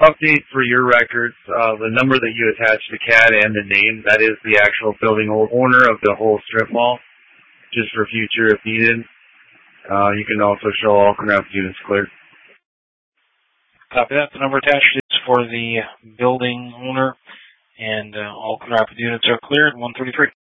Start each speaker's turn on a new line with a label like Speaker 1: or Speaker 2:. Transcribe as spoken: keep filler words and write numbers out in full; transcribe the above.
Speaker 1: update for your records, uh, the number that you attached to C A D and the name, that is the actual building owner of the whole strip mall, just for future if needed. Uh, you can also show all Coon units cleared.
Speaker 2: Copy that. The number attached is for the building owner, and uh, all Coon units are cleared. one thirty-three.